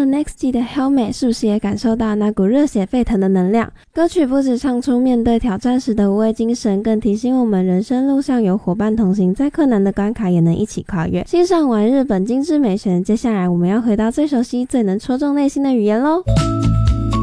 NEXT 的 Helmet 是不是也感受到那股热血沸腾的能量？歌曲不只唱出面对挑战时的无畏精神，更提醒我们人生路上有伙伴同行，再困难的关卡也能一起跨越。欣赏完日本精致美学，接下来我们要回到最熟悉、最能戳中内心的语言咯。